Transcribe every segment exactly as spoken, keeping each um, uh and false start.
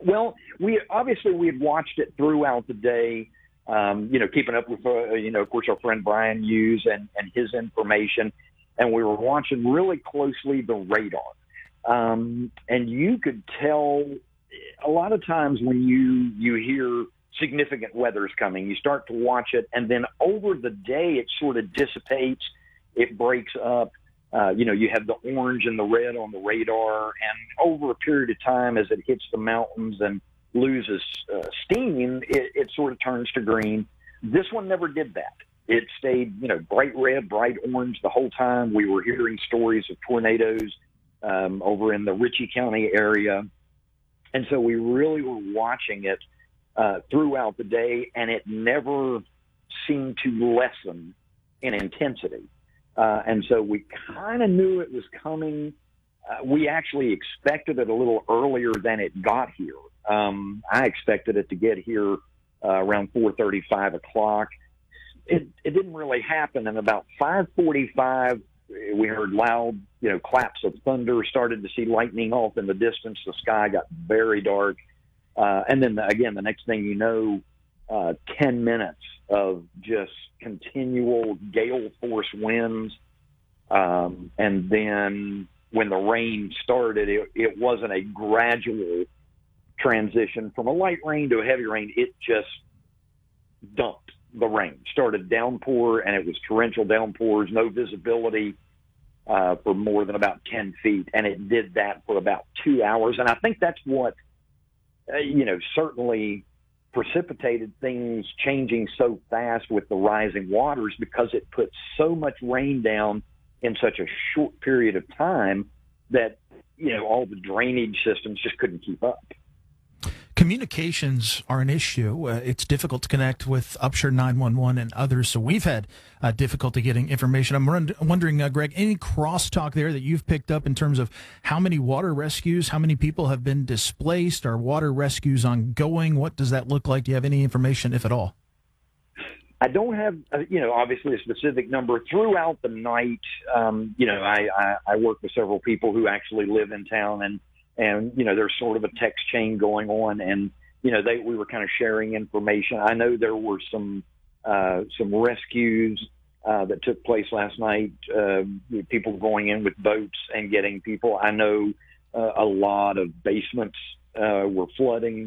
Well, we obviously we had watched it throughout the day, um, you know, keeping up with, uh, you know, of course, our friend Brian Hughes and, and his information. And we were watching really closely the radar. Um, and you could tell a lot of times when you, you hear significant weather is coming, you start to watch it, and then over the day it sort of dissipates, it breaks up. Uh, you know, you have the orange and the red on the radar, and over a period of time as it hits the mountains and loses uh, steam, it, it sort of turns to green. This one never did that. It stayed, you know, bright red, bright orange the whole time. We were hearing stories of tornadoes um, over in the Ritchie County area. And so we really were watching it uh, throughout the day, and it never seemed to lessen in intensity. Uh, and so we kind of knew it was coming. Uh, we actually expected it a little earlier than it got here. Um, I expected it to get here uh, around four thirty, five o'clock. It, it didn't really happen. And about five forty-five, we heard loud, you know, claps of thunder, started to see lightning off in the distance. The sky got very dark. Uh, and then, again, the next thing you know, uh, ten minutes of just continual gale force winds. Um, and then when the rain started, it, it wasn't a gradual transition from a light rain to a heavy rain. It just dumped. The rain started downpour, and it was torrential downpours, no visibility uh, for more than about ten feet. And it did that for about two hours. And I think that's what, uh, you know, certainly precipitated things changing so fast with the rising waters, because it put so much rain down in such a short period of time that, you know, all the drainage systems just couldn't keep up. Communications are an issue. Uh, it's difficult to connect with Upshur nine one one and others, so we've had uh, difficulty getting information. I'm run- wondering, uh, Greg, any crosstalk there that you've picked up in terms of how many water rescues, how many people have been displaced? Are water rescues ongoing? What does that look like? Do you have any information, if at all? I don't have, uh, you know, obviously a specific number. Throughout the night, um, you know, I, I, I work with several people who actually live in town, and And, you know, there's sort of a text chain going on, and, you know, they, we were kind of sharing information. I know there were some, uh, some rescues, uh, that took place last night, uh, people going in with boats and getting people. I know, uh, a lot of basements, uh, were flooding.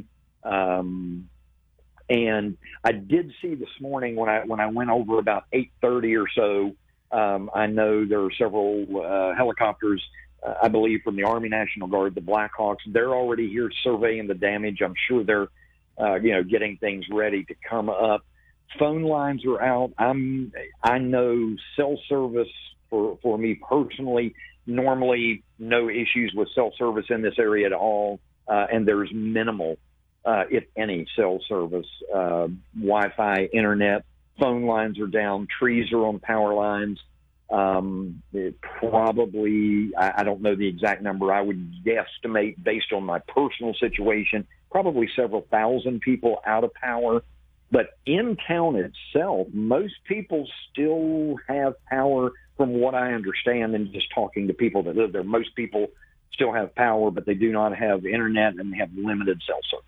Um, and I did see this morning when I, when I went over about eight thirty or so, um, I know there are several, uh, helicopters, Uh, I believe from the Army National Guard, the Blackhawks. They're already here surveying the damage. I'm sure they're, uh, you know, getting things ready to come up. Phone lines are out. I'm, I know cell service for, for me personally, normally no issues with cell service in this area at all. Uh, and there's minimal, uh, if any, cell service, uh, Wi-Fi, internet, phone lines are down, trees are on power lines. Um, it probably, I, I don't know the exact number. I would guesstimate based on my personal situation, probably several thousand people out of power. But in town itself, most people still have power from what I understand, and just talking to people that live there. Most people still have power, but they do not have internet and have limited cell service.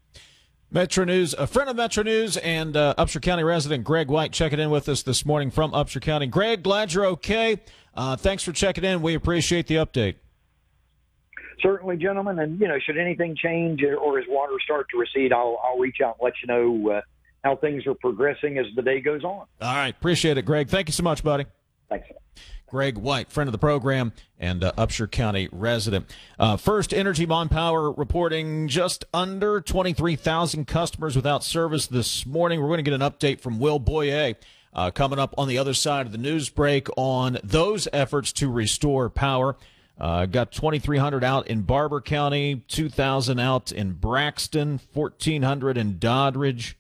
Metro News, a friend of Metro News and uh, Upshur County resident Greg White checking in with us this morning from Upshur County. Greg, glad you're okay. Uh, thanks for checking in. We appreciate the update. Certainly, gentlemen. And, you know, should anything change or as water start to recede, I'll, I'll reach out and let you know uh, how things are progressing as the day goes on. All right. Appreciate it, Greg. Thank you so much, buddy. Thanks. Greg White, friend of the program and uh, Upshur County resident. Uh, First Energy Mon Power reporting just under twenty-three thousand customers without service this morning. We're going to get an update from Will Boyer uh, coming up on the other side of the news break on those efforts to restore power. Uh, got twenty-three hundred out in Barber County, two thousand out in Braxton, fourteen hundred in Doddridge,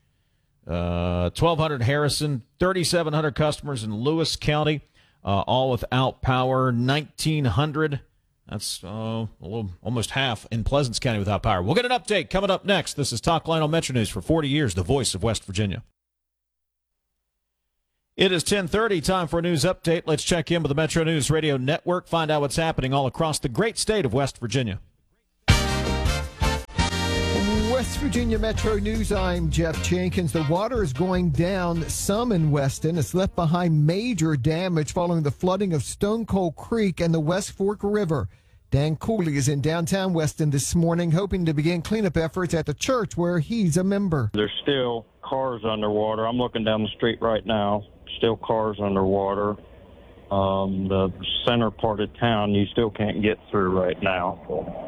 uh, twelve hundred Harrison, thirty-seven hundred customers in Lewis County. Uh, all without power, nineteen hundred. That's uh, a little, almost half in Pleasants County without power. We'll get an update coming up next. This is Talk Line on Metro News for forty years, the voice of West Virginia. It is ten thirty, time for a news update. Let's check in with the Metro News Radio Network, find out what's happening all across the great state of West Virginia. West Virginia Metro News, I'm Jeff Jenkins. The water is going down some in Weston. It's left behind major damage following the flooding of Stone Cold Creek and the West Fork River. Dan Cooley is in downtown Weston this morning, hoping to begin cleanup efforts at the church where he's a member. There's still cars underwater. I'm looking down the street right now. Still cars underwater. Um, the center part of town, you still can't get through right now.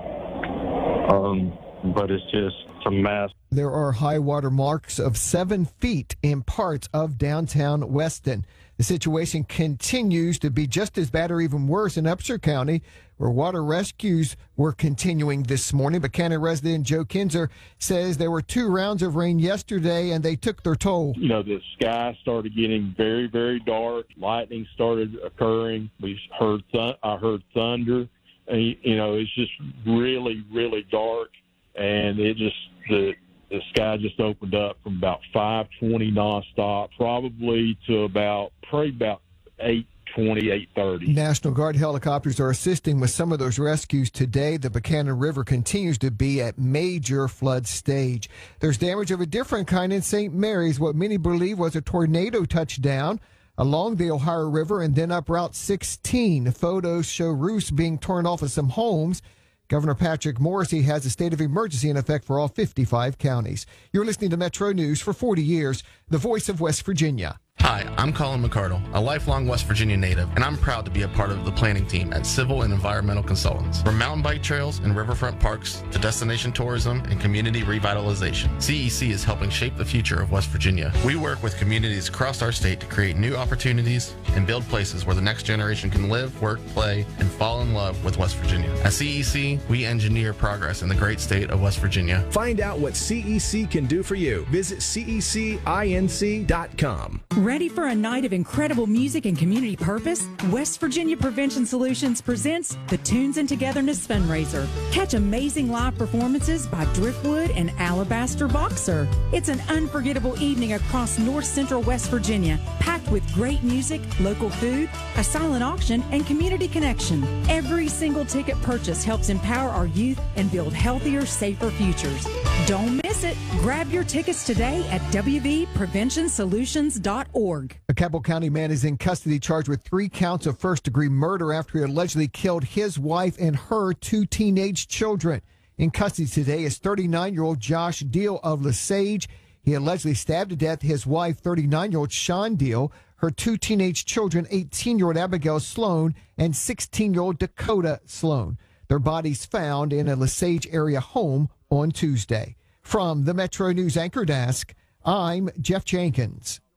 Um, but it's just it's a mess. There are high water marks of seven feet in parts of downtown Weston. The situation continues to be just as bad or even worse in Upshur County, where water rescues were continuing this morning. But County resident Joe Kinzer says there were two rounds of rain yesterday, and they took their toll. You know, the sky started getting very, very dark. Lightning started occurring. We heard th- I heard thunder. And, you know, it's just really, really dark, and it just the the sky just opened up from about five twenty nonstop, probably to about probably about eight twenty, eight thirty. National Guard helicopters are assisting with some of those rescues today. The Buchanan River continues to be at major flood stage. There's damage of a different kind in Saint Mary's, what many believe was a tornado touchdown along the Ohio River and then up Route sixteen. Photos show roofs being torn off of some homes. Governor Patrick Morrisey has a state of emergency in effect for all fifty-five counties. You're listening to Metro News for forty years, the voice of West Virginia. Hi, I'm Colin McCardle, a lifelong West Virginia native, and I'm proud to be a part of the planning team at Civil and Environmental Consultants. From mountain bike trails and riverfront parks to destination tourism and community revitalization, C E C is helping shape the future of West Virginia. We work with communities across our state to create new opportunities and build places where the next generation can live, work, play, and fall in love with West Virginia. At C E C, we engineer progress in the great state of West Virginia. Find out what C E C can do for you. Visit C E C inc dot com. Ready for a night of incredible music and community purpose? West Virginia Prevention Solutions presents the Tunes and Togetherness Fundraiser. Catch amazing live performances by Driftwood and Alabaster Boxer. It's an unforgettable evening across north central West Virginia, packed with great music, local food, a silent auction, and community connection. Every single ticket purchase helps empower our youth and build healthier, safer futures. Don't miss it. Grab your tickets today at w v prevention solutions dot org. A Cabell County man is in custody charged with three counts of first-degree murder after he allegedly killed his wife and her two teenage children. In custody today is thirty-nine-year-old Josh Deal of Lesage. He allegedly stabbed to death his wife, thirty-nine-year-old Sean Deal, her two teenage children, eighteen-year-old Abigail Sloan and sixteen-year-old Dakota Sloan. Their bodies found in a Lesage area home on Tuesday. From the Metro News Anchor Desk, I'm Jeff Jenkins.